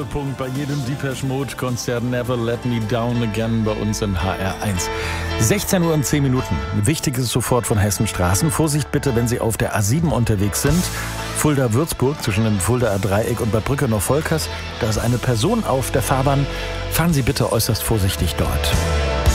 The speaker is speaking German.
Höhepunkt bei jedem Depeche Mode Konzert. Never Let Me Down Again bei uns in HR1. 16 Uhr und 10 Minuten. Wichtiges sofort von Hessenstraßen. Vorsicht bitte, wenn Sie auf der A7 unterwegs sind. Fulda-Würzburg zwischen dem Fuldaer Dreieck und Bad Brücke-Volkers. Da ist eine Person auf der Fahrbahn. Fahren Sie bitte äußerst vorsichtig dort.